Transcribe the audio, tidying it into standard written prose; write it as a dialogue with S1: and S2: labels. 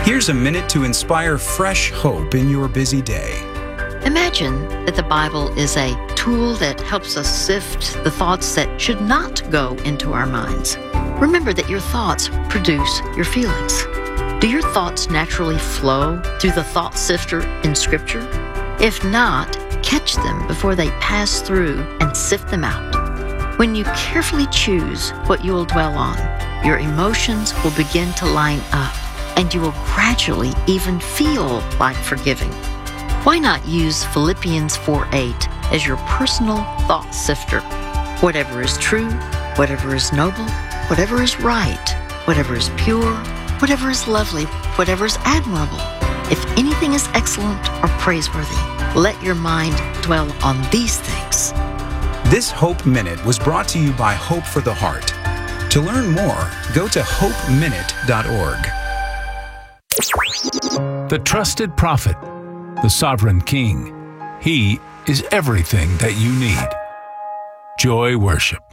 S1: Here's a minute to inspire fresh hope in your busy day.
S2: Imagine that the Bible is a tool that helps us sift the thoughts that should not go into our minds. Remember that your thoughts produce your feelings. Do your thoughts naturally flow through the thought sifter in Scripture? If not, catch them before they pass through and sift them out. When you carefully choose what you will dwell on, your emotions will begin to line up, and you will gradually even feel like forgiving. Why not use Philippians 4:8 as your personal thought sifter? Whatever is true, whatever is noble, whatever is right, whatever is pure, whatever is lovely, whatever is admirable, if anything is excellent or praiseworthy, let your mind dwell on these things.
S1: This Hope Minute was brought to you by Hope for the Heart. To learn more, go to hopeminute.org.
S3: The trusted prophet, the sovereign king. He is everything that you need. Joy Worship.